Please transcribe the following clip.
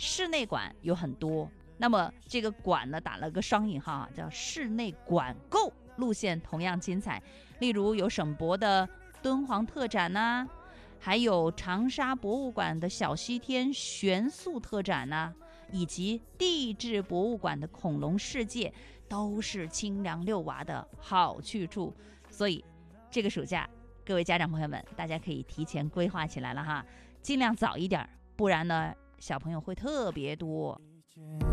室内馆有很多，那么这个馆呢打了个双引号，叫室内馆购，路线同样精彩。例如有省博的敦煌特展啊，还有长沙博物馆的小西天玄塑特展啊，以及地质博物馆的恐龙世界，都是清凉遛娃的好去处。所以这个暑假各位家长朋友们，大家可以提前规划起来了哈，尽量早一点，不然呢小朋友会特别多。